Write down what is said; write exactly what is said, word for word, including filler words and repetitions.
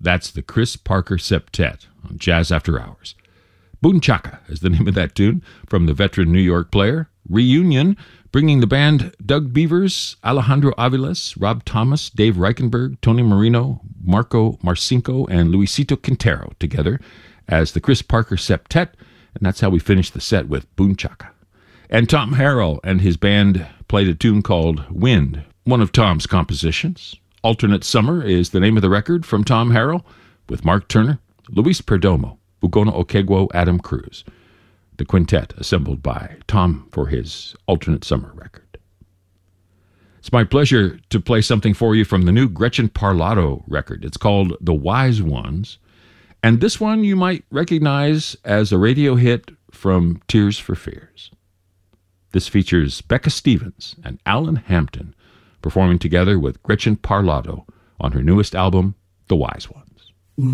That's the Chris Parker Septet on Jazz After Hours. Boonchaka is the name of that tune from the veteran New York player. Reunion, bringing the band Doug Beavers, Alejandro Aviles, Rob Thomas, Dave Reichenberg, Tony Marino, Marco Marcinko, and Luisito Quintero together as the Chris Parker Septet, and that's how we finished the set with Boonchaka. And Tom Harrell and his band played a tune called Wind, one of Tom's compositions. Alternate Summer is the name of the record from Tom Harrell, with Mark Turner, Luis Perdomo, Bugono Okegwo, Adam Cruz. The quintet assembled by Tom for his Alternate Summer record. It's my pleasure to play something for you from the new Gretchen Parlato record. It's called The Wise Ones, and this one you might recognize as a radio hit from Tears for Fears. This features Becca Stevens and Alan Hampton performing together with Gretchen Parlato on her newest album, The Wise Ones.